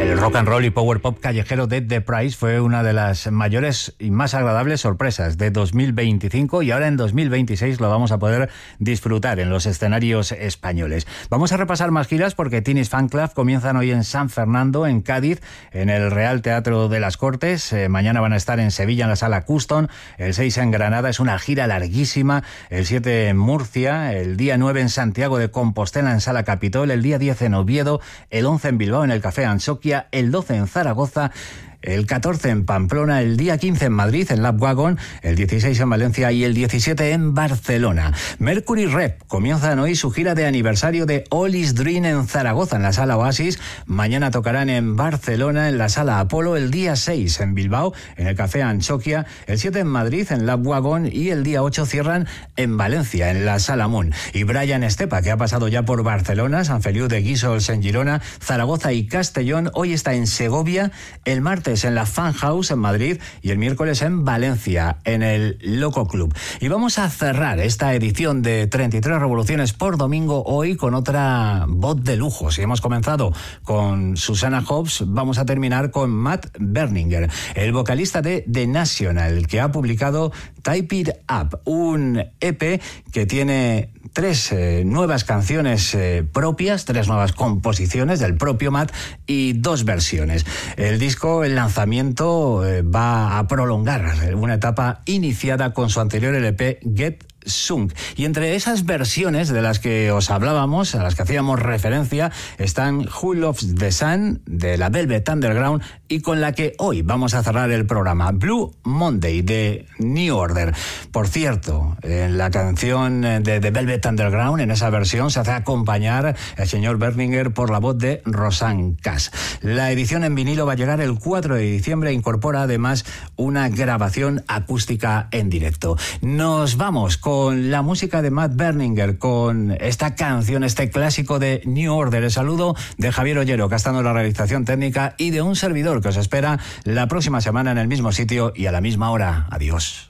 El rock and roll y power pop callejero de The Price fue una de las mayores y más agradables sorpresas de 2025 y ahora en 2026 lo vamos a poder disfrutar en los escenarios españoles. Vamos a repasar más giras porque Teenage Fanclub comienzan hoy en San Fernando, en Cádiz, en el Real Teatro de las Cortes. Mañana van a estar en Sevilla, en la Sala Custom. El 6 en Granada, es una gira larguísima. El 7 en Murcia, el día 9 en Santiago de Compostela, en Sala Capitol. El día 10 en Oviedo, el 11 en Bilbao, en el Café Anchoquia, el 12 en Zaragoza, el 14 en Pamplona, el día 15 en Madrid, en Lapwagon, el 16 en Valencia y el 17 en Barcelona. Mercury Rev comienzan hoy su gira de aniversario de All Is Dream en Zaragoza, en la Sala Oasis. Mañana tocarán en Barcelona, en la Sala Apolo, el día 6 en Bilbao, en el Café Anchoquia, el 7 en Madrid, en Lapwagon y el día 8 cierran en Valencia, en la Sala Moon. Y Brian Estepa, que ha pasado ya por Barcelona, Sant Feliu de Guíxols en Girona, Zaragoza y Castellón, hoy está en Segovia, el martes en la Fan House en Madrid y el miércoles en Valencia, en el Loco Club. Y vamos a cerrar esta edición de 33 Revoluciones por domingo hoy con otra voz de lujo. Si hemos comenzado con Susanna Hoffs, vamos a terminar con Matt Berninger, el vocalista de The National, que ha publicado Type It Up, un EP que tiene 3 nuevas canciones propias, 3 nuevas composiciones del propio Matt y 2 versiones. El disco, el lanzamiento, va a prolongar una etapa iniciada con su anterior LP Get Sunk. Y entre esas versiones de las que os hablábamos, a las que hacíamos referencia, están Who Loves the Sun, de la Velvet Underground, y con la que hoy vamos a cerrar el programa, Blue Monday, de New Order. Por cierto, en la canción de The Velvet Underground, en esa versión, se hace acompañar el señor Berninger por la voz de Rosanne Cash. La edición en vinilo va a llegar el 4 de diciembre e incorpora además una grabación acústica en directo. Nos vamos con la música de Matt Berninger, con esta canción, este clásico de New Order. El saludo de Javier Ollero, que ha estado en la realización técnica, y de un servidor que os espera la próxima semana en el mismo sitio y a la misma hora. Adiós.